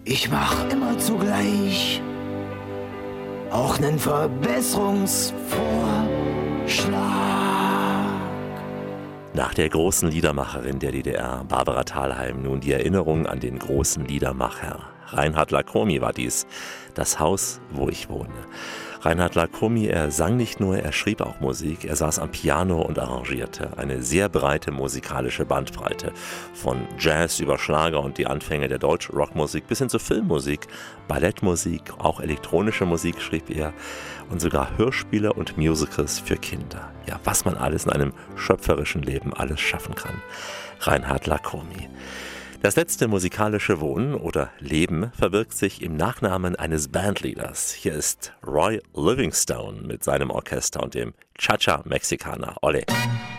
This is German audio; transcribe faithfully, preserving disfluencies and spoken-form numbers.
Ich mach immer zugleich auch nen Verbesserungsvorschlag. Nach der großen Liedermacherin der D D R, Barbara Thalheim, nun die Erinnerung an den großen Liedermacher. Reinhard Lacromi war dies, das Haus, wo ich wohne. Reinhard Lacromi, er sang nicht nur, er schrieb auch Musik, er saß am Piano und arrangierte. Eine sehr breite musikalische Bandbreite. Von Jazz über Schlager und die Anfänge der Deutsch-Rockmusik bis hin zur Filmmusik, Ballettmusik, auch elektronische Musik schrieb er und sogar Hörspiele und Musicals für Kinder. Ja, was man alles in einem schöpferischen Leben alles schaffen kann. Reinhard Lacromi. Das letzte musikalische Wohnen oder Leben verbirgt sich im Nachnamen eines Bandleaders. Hier ist Roy Livingstone mit seinem Orchester und dem Cha-Cha Mexicana. Ole!